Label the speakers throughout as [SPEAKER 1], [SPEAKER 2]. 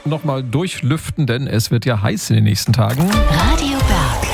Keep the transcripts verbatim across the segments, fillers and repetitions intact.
[SPEAKER 1] nochmal durchlüften, denn es wird ja heiß in den nächsten Tagen.
[SPEAKER 2] Radio Berg.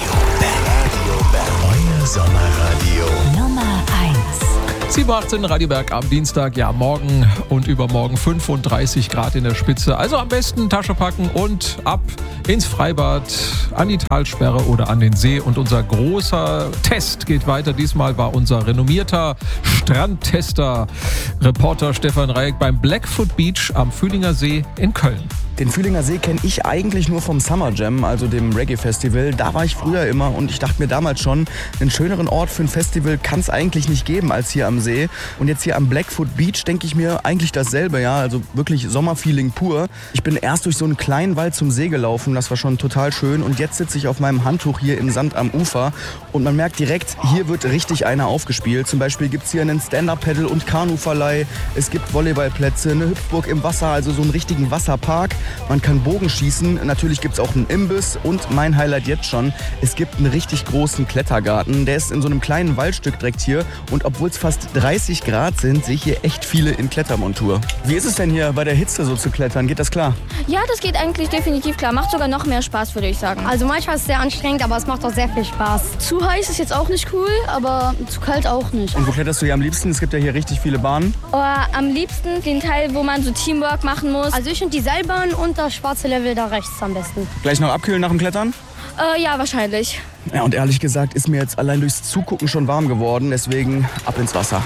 [SPEAKER 3] Euer Sommerradio.
[SPEAKER 2] Nummer eins.
[SPEAKER 1] sieben Uhr achtzehn, Radio Berg am Dienstag. Ja, morgen und übermorgen fünfunddreißig Grad in der Spitze. Also am besten Tasche packen und ab ins Freibad, an die Talsperre oder an den See. Und unser großer Test geht weiter. Diesmal war unser renommierter Strandtester, Reporter Stefan Reik beim Blackfoot Beach am Fühlinger See in Köln.
[SPEAKER 4] Den Fühlinger See kenne ich eigentlich nur vom Summer Jam, also dem Reggae-Festival. Da war ich früher immer und ich dachte mir damals schon, einen schöneren Ort für ein Festival kann es eigentlich nicht geben als hier am See. Und jetzt hier am Blackfoot Beach denke ich mir eigentlich dasselbe, ja, also wirklich Sommerfeeling pur. Ich bin erst durch so einen kleinen Wald zum See gelaufen, das war schon total schön. Und jetzt sitze ich auf meinem Handtuch hier im Sand am Ufer und man merkt direkt, hier wird richtig einer aufgespielt. Zum Beispiel gibt es hier einen Stand-Up-Paddle- und Kanuverleih, es gibt Volleyballplätze, eine Hüpfburg im Wasser, also so einen richtigen Wasserpark. Man kann Bogen schießen, natürlich gibt es auch einen Imbiss und mein Highlight jetzt schon, es gibt einen richtig großen Klettergarten. Der ist in so einem kleinen Waldstück direkt hier und obwohl es fast dreißig Grad sind, sehe ich hier echt viele in Klettermontur. Wie ist es denn hier bei der Hitze so zu klettern? Geht das klar?
[SPEAKER 5] Ja, das geht eigentlich definitiv klar. Macht sogar noch mehr Spaß, würde ich sagen.
[SPEAKER 6] Also manchmal ist es sehr anstrengend, aber es macht auch sehr viel Spaß.
[SPEAKER 5] Zu heiß ist jetzt auch nicht cool, aber zu kalt auch nicht.
[SPEAKER 4] Und wo kletterst du hier am liebsten? Es gibt ja hier richtig viele Bahnen.
[SPEAKER 5] Oh, am liebsten den Teil, wo man so Teamwork machen muss.
[SPEAKER 6] Also ich und die Seilbahn und das schwarze Level da rechts am besten.
[SPEAKER 4] Gleich noch abkühlen nach dem Klettern?
[SPEAKER 5] Äh, ja, wahrscheinlich.
[SPEAKER 4] Ja, und ehrlich gesagt ist mir jetzt allein durchs Zugucken schon warm geworden, deswegen ab ins Wasser.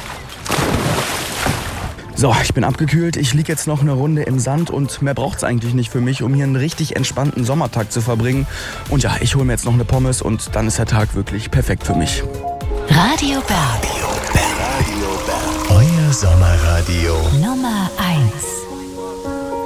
[SPEAKER 4] So, ich bin abgekühlt, ich liege jetzt noch eine Runde im Sand und mehr braucht's eigentlich nicht für mich, um hier einen richtig entspannten Sommertag zu verbringen. Und ja, ich hole mir jetzt noch eine Pommes und dann ist der Tag wirklich perfekt für mich.
[SPEAKER 2] Radio Berg.
[SPEAKER 3] Euer Sommerradio.
[SPEAKER 2] Nummer eins.